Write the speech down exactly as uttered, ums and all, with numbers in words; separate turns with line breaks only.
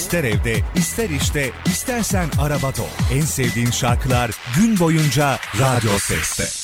İster evde, ister işte, istersen arabada ol. En sevdiğin şarkılar gün boyunca Radyo Ses'te.